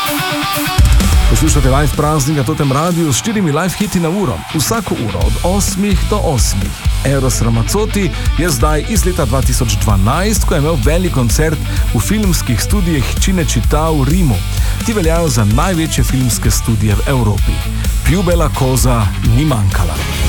Poslušate live praznik na Totem Radiu s 4 live hiti na uro, vsako uro od 8 do 8. Eros Ramazzotti je zdaj iz leta 2012, ko je imel velik koncert v filmskih studijih Cinecittà v Rimu. Ti veljajo za največje filmske studije v Evropi. Più bella cosa ni manjkala.